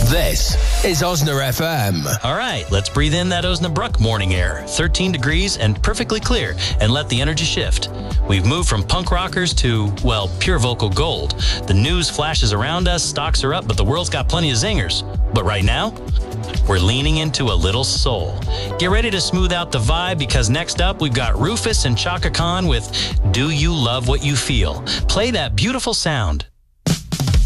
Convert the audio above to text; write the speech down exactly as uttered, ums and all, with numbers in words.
This is Osna F M. All right, let's breathe in that Osnabrück morning air. thirteen degrees and perfectly clear, and let the energy shift. We've moved from punk rockers to, well, pure vocal gold. The news flashes around us, stocks are up, but the world's got plenty of zingers. But right now, we're leaning into a little soul. Get ready to smooth out the vibe, because next up, we've got Rufus and Chaka Khan with Do You Love What You Feel? Play that beautiful sound.